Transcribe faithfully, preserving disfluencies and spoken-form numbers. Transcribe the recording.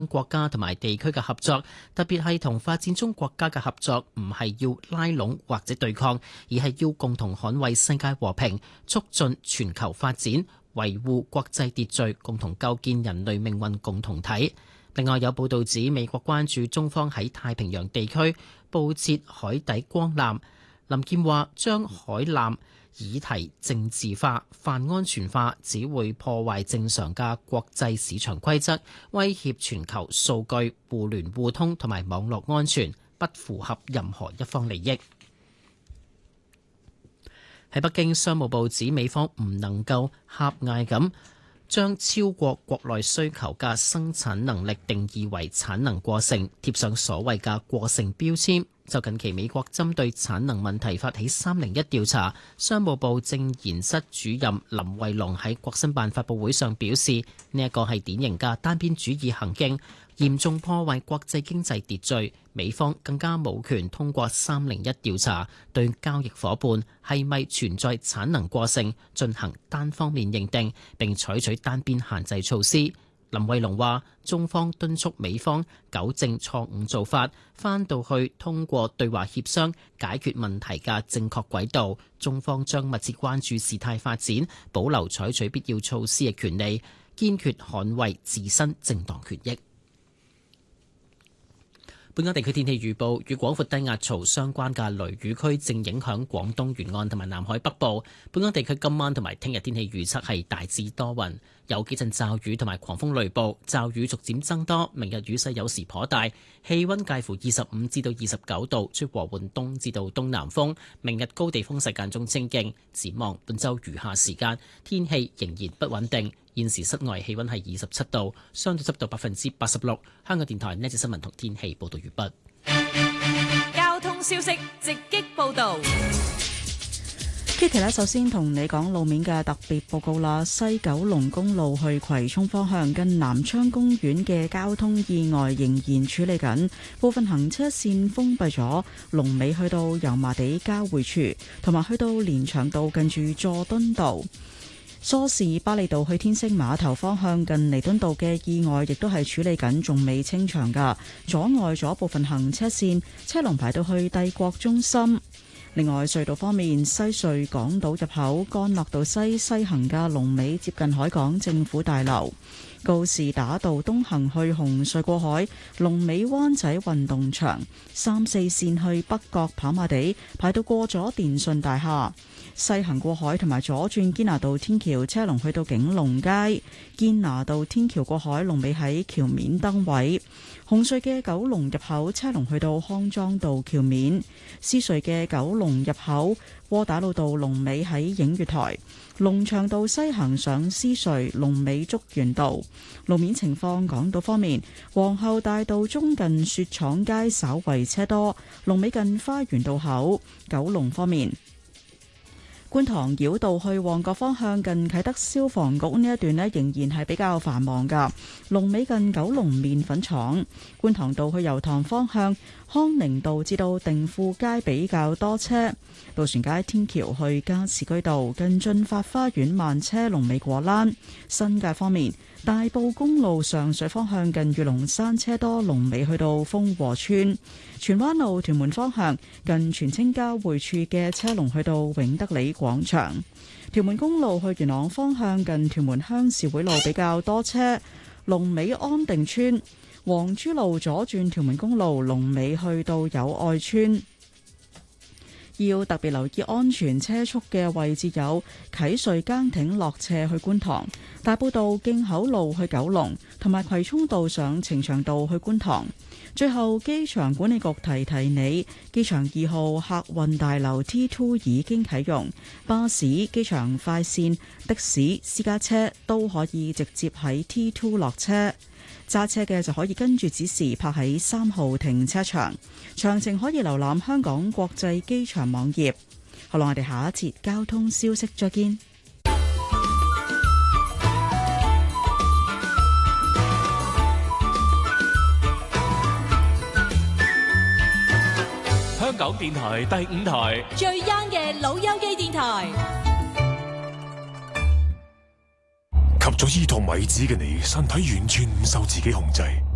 國家同埋地區嘅合作，特別係同發展中國家嘅合作，唔係要拉攏或者對抗，而係要共同捍衛世界和平，促進全球發展，維護國際秩序，共同構建人類命運共同體。另外有報道指，美國關注中方喺太平洋地區佈設海底光纜。林健話將海纜議題政治化、泛安全化，只會破壞正常嘅國際市場規則，威脅全球數據互聯互通同埋網絡安全，不符合任何一方利益。喺北京，商務部指美方唔能夠狹隘咁將超過國內需求嘅生產能力定義為產能過剩，貼上所謂嘅過剩標籤。就近期美國針對產能問題發起三零一調查，商務部政研室主任林慧龍喺國新辦發佈會上表示，呢一個係典型嘅單邊主義行徑，嚴重破壞國際經濟秩序。美方更加冇權通過三零一調查對交易夥伴係咪存在產能過剩進行單方面認定，並採取單邊限制措施。林慧龍話，中方敦促美方糾正錯誤做法，翻到去通過對話協商解決問題嘅正確軌道。中方將密切關注事態發展，保留採取必要措施嘅權利，堅決捍衛自身正當權益。本港地區天氣預報，與廣闊低壓槽相關嘅雷雨區正影響廣東沿岸同埋南海北部。本港地區今晚同埋聽日天氣預測係大致多雲，有幾陣驟雨同埋狂風雷暴，驟雨逐漸增多。明日雨勢有時頗大，氣溫介乎二十五至到二十九度，吹和緩東至到東南風。明日高地風勢間中清勁。展望本週餘下時間，天氣仍然不穩定。現時室外氣溫係二十七度，相對濕度百分之八十六。香港電台呢節新聞同天氣報道完畢。 交通消息直擊報道。 Kitty 咧，首先同你講路面嘅特別報告啦。西九龍公路去葵涌方向近南昌公園嘅交通意外仍然處理緊，部分行車線封閉咗，龍尾去到油麻地交匯處，同埋去到連翔道近住佐敦道。梳士巴利道去天星碼頭方向近彌敦道嘅意外亦都係處理緊，仲未清場噶，阻礙咗部分行車線，車龍排到去帝國中心。另外隧道方面，西隧港島入口干諾道西西行嘅龍尾接近海港政府大樓，告士打道東行去紅隧過海，龍尾灣仔運動場，三四線去北角跑馬地排到過咗電訊大廈。西行過海同埋左轉堅拿道天橋車龍去到景隆街，堅拿道天橋過海龍尾喺橋面燈位。紅隧嘅九龍入口車龍去到康莊道橋面，獅隧嘅九龍入口窩打老道龍尾喺映月台，龍翔道西行上獅隧龍尾竹園道。路面情況，港島方面，皇后大道中近雪廠街稍為車多，龍尾近花園道口。九龍方面，觀塘繞道去旺角方向近啟德消防局呢一段呢，仍然係比較繁忙噶，龍尾近九龍麵粉廠。觀塘道去油塘方向康寧道至到定富街比較多車。渡船街天橋去加士居道近駿發花園慢車，龍尾果欄。新界方面，大埔公路上水方向近御龍山車多，龍尾去到豐和村。荃灣路屯門方向近荃青交匯處嘅車龍去到永德里廣場。屯門公路去元朗方向近屯門鄉事會路比較多車，龍尾安定村。黃珠路左轉屯門公路龍尾去到友愛村。要特別留意安全車速嘅位置有啟瑞崗亭落斜去觀塘、大埔道徑口路去九龍，同埋葵涌道上呈祥道去觀塘。最後，機場管理局提提你，機場二號客運大樓 T 二 已經啟用，巴士、機場快線、的士、私家車都可以直接喺 T 二 落車。揸車嘅就可以跟住指示泊喺三號停車場，詳情可以瀏覽香港國際機場網頁。好啦，我哋下一節交通消息再見。 香港電台第五台最 young 嘅老友記電台。 吸咗伊托米子嘅你，身體完全唔受自己控制，